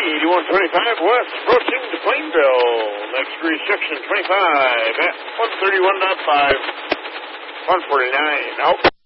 8125 west, approaching to Plainville. Next degree section 25 at 131.5. 149, out.